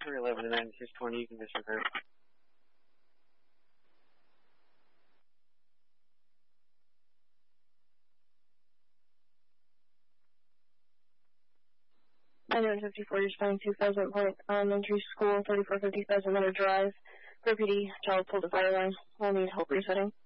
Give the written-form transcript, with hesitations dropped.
311 to 9620, you can disregard. I know 54, you're spending 2,000 Point Elementary School, 3450 Pheasant Meadow Drive. For PD, child pulled the fire line. We'll need help resetting.